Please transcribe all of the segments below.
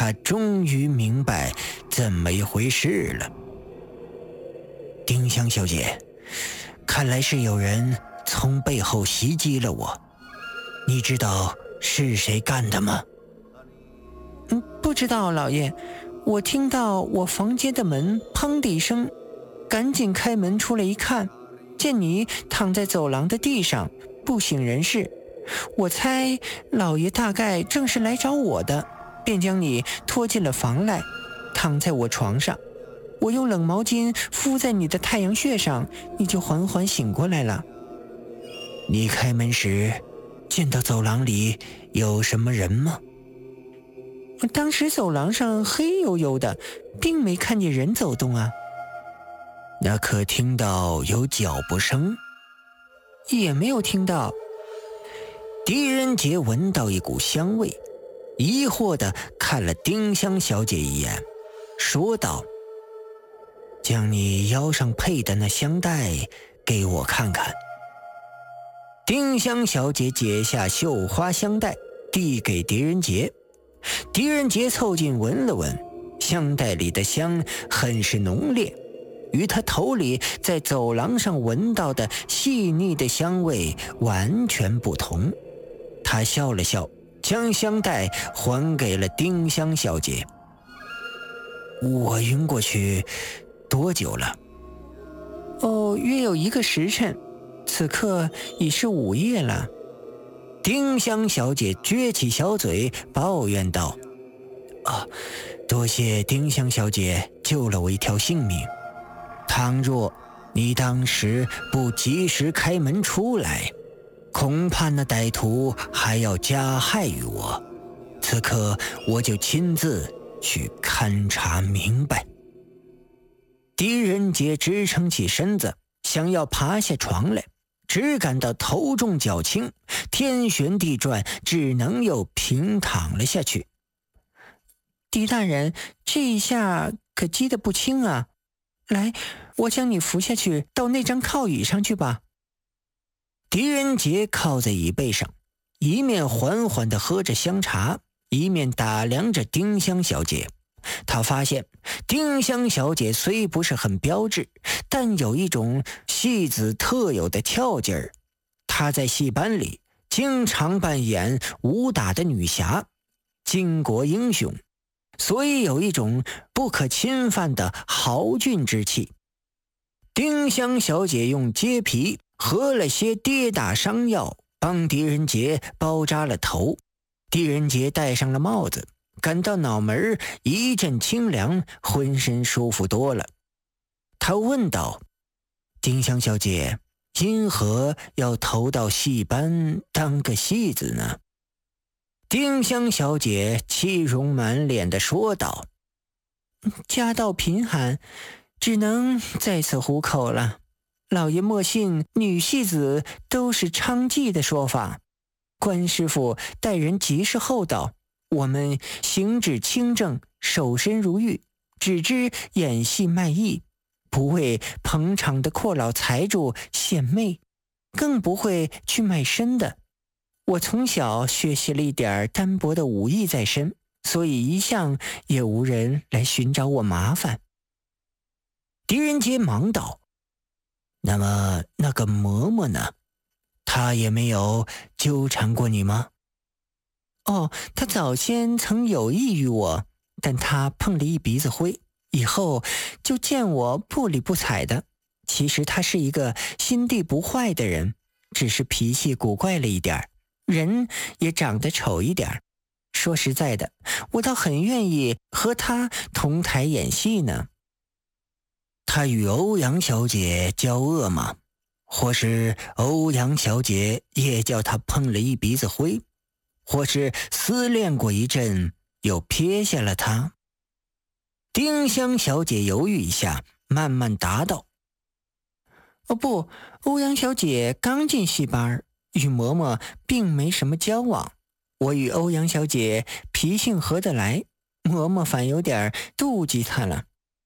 他终于明白怎么一回事了。丁香小姐，看来是有人从背后袭击了我，你知道是谁干的吗？ 不知道，老爷。我听到我房间的门砰的一声，赶紧开门出来一看，见你躺在走廊的地上不省人事。我猜老爷大概正是来找我的，便将你拖进了房来，躺在我床上。我用冷毛巾敷在你的太阳穴上，你就缓缓醒过来了。 你开门时见到走廊里有什么人吗？ 当时走廊上黑黝黝的，并没看见人走动啊。 那可听到有脚步声？ 也没有听到。 狄仁杰闻到一股香味，疑惑地看了丁香小姐一眼，说道：将你腰上配的那香带给我看看。丁香小姐解下绣花香带递给狄仁杰，狄仁杰凑近闻了闻，香袋里的香很是浓烈，与他头里在走廊上闻到的细腻的香味完全不同。他笑了笑，将香袋还给了丁香小姐。我晕过去多久了？ 约有1个时辰，此刻已是午夜了。 丁香小姐撅起小嘴抱怨道：多谢丁香小姐救了我一条性命，倘若你当时不及时开门出来，恐怕那歹徒还要加害于我，此刻我就亲自去勘察明白。狄仁杰支撑起身子，想要爬下床来，只感到头重脚轻，天旋地转，只能又平躺了下去。 狄大人，这一下可击得不轻啊！来，我将你扶下去，到那张靠椅上去吧。 狄仁杰靠在椅背上，一面缓缓地喝着香茶，一面打量着丁香小姐。他发现丁香小姐虽不是很标致，但有一种戏子特有的跳劲儿。她在戏班里经常扮演武打的女侠，巾帼英雄，所以有一种不可侵犯的豪俊之气。丁香小姐用秸皮喝了些跌打伤药，帮狄仁杰包扎了头。狄仁杰戴上了帽子，感到脑门一阵清凉，浑身舒服多了。他问道：丁香小姐，因何要投到戏班当个戏子呢？丁香小姐气容满脸地说道： 家道贫寒，只能在此糊口了。老爷莫信女戏子都是娼妓的说法，关师傅待人极是厚道，我们行止清正，守身如玉，只知演戏卖艺，不为捧场的阔老财主献媚，更不会去卖身的。我从小学习了一点单薄的武艺在身，所以一向也无人来寻找我麻烦。 狄仁杰忙道：那么那个嬷嬷呢？她也没有纠缠过你吗？ 她早先曾有意于我，但她碰了一鼻子灰，以后就见我不理不睬的。其实她是一个心地不坏的人，只是脾气古怪了一点，人也长得丑一点。说实在的，我倒很愿意和她同台演戏呢。 她与欧阳小姐交恶吗？或是欧阳小姐也叫她碰了一鼻子灰？或是思恋过一阵又撇下了她？丁香小姐犹豫一下，慢慢答道： 不，欧阳小姐刚进戏班，与嬷嬷并没什么交往。我与欧阳小姐脾性合得来，嬷嬷反有点妒忌她了。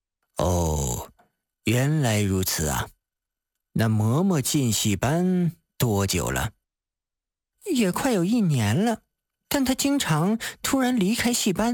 原来如此啊。那嬷嬷进戏班多久了？ 也快有1年了，但她经常突然离开戏班，